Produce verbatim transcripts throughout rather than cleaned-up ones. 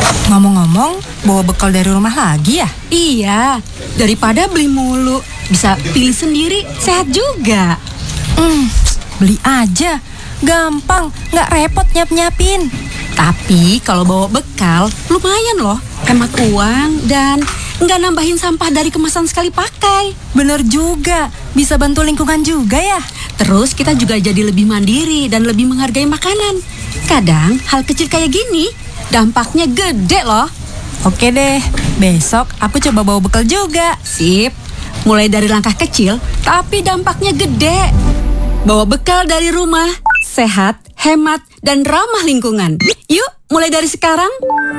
Ngomong-ngomong, bawa bekal dari rumah lagi ya? Iya, daripada beli mulu, bisa pilih sendiri, sehat juga. Hmm, beli aja. Gampang, nggak repot nyap-nyapin. Tapi kalau bawa bekal, lumayan loh. Hemat uang dan nggak nambahin sampah dari kemasan sekali pakai. Bener juga, bisa bantu lingkungan juga ya. Terus kita juga jadi lebih mandiri dan lebih menghargai makanan. Kadang hal kecil kayak gini, dampaknya gede loh. Oke deh, besok aku coba bawa bekal juga. Sip, mulai dari langkah kecil, tapi dampaknya gede. Bawa bekal dari rumah, sehat, hemat, dan ramah lingkungan. Yuk, mulai dari sekarang.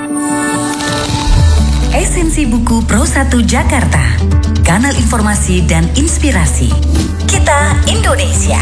Esensi Buku Pro satu Jakarta, kanal informasi dan inspirasi. Kita Indonesia.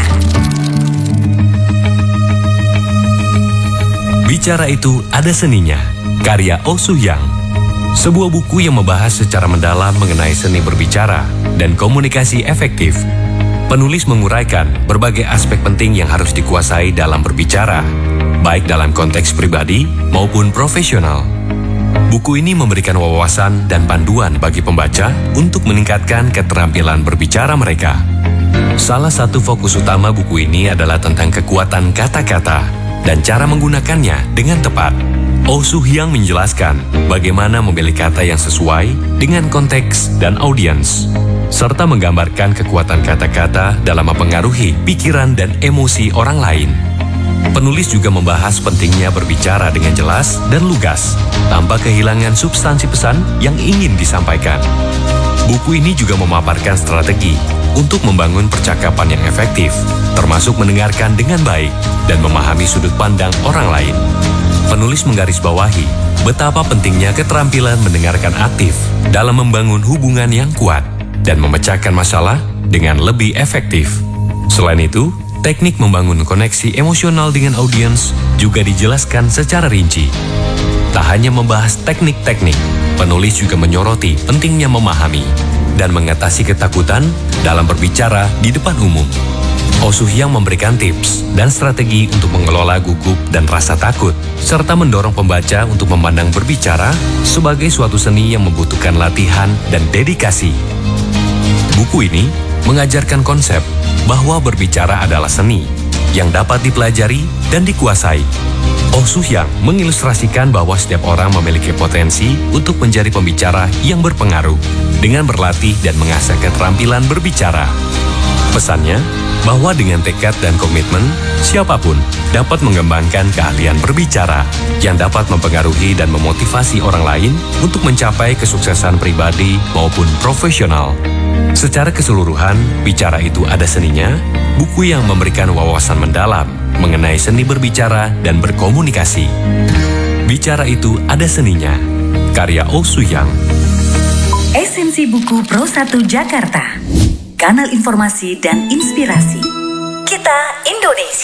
Bicara itu ada seninya, karya Oh Soo-hyang. Sebuah buku yang membahas secara mendalam mengenai seni berbicara dan komunikasi efektif. Penulis menguraikan berbagai aspek penting yang harus dikuasai dalam berbicara, baik dalam konteks pribadi maupun profesional. Buku ini memberikan wawasan dan panduan bagi pembaca untuk meningkatkan keterampilan berbicara mereka. Salah satu fokus utama buku ini adalah tentang kekuatan kata-kata dan cara menggunakannya dengan tepat. Oh Soo-hyang menjelaskan bagaimana memilih kata yang sesuai dengan konteks dan audiens, serta menggambarkan kekuatan kata-kata dalam mempengaruhi pikiran dan emosi orang lain. Penulis juga membahas pentingnya berbicara dengan jelas dan lugas, tanpa kehilangan substansi pesan yang ingin disampaikan. Buku ini juga memaparkan strategi untuk membangun percakapan yang efektif, termasuk mendengarkan dengan baik dan memahami sudut pandang orang lain. Penulis menggarisbawahi betapa pentingnya keterampilan mendengarkan aktif dalam membangun hubungan yang kuat dan memecahkan masalah dengan lebih efektif. Selain itu, teknik membangun koneksi emosional dengan audiens juga dijelaskan secara rinci. Tak hanya membahas teknik-teknik, penulis juga menyoroti pentingnya memahami dan mengatasi ketakutan dalam berbicara di depan umum. Oh Soo-hyang memberikan tips dan strategi untuk mengelola gugup dan rasa takut, serta mendorong pembaca untuk memandang berbicara sebagai suatu seni yang membutuhkan latihan dan dedikasi. Buku ini mengajarkan konsep bahwa berbicara adalah seni yang dapat dipelajari dan dikuasai. Oh Soo-hyang mengilustrasikan bahwa setiap orang memiliki potensi untuk menjadi pembicara yang berpengaruh dengan berlatih dan mengasah keterampilan berbicara. Pesannya bahwa dengan tekad dan komitmen, siapapun dapat mengembangkan keahlian berbicara yang dapat mempengaruhi dan memotivasi orang lain untuk mencapai kesuksesan pribadi maupun profesional. Secara keseluruhan, Bicara Itu Ada Seninya, buku yang memberikan wawasan mendalam mengenai seni berbicara dan berkomunikasi. Bicara Itu Ada Seninya, karya Oh Soo-hyang. Esensi Buku Pro satu Jakarta, kanal informasi dan inspirasi. Kita Indonesia.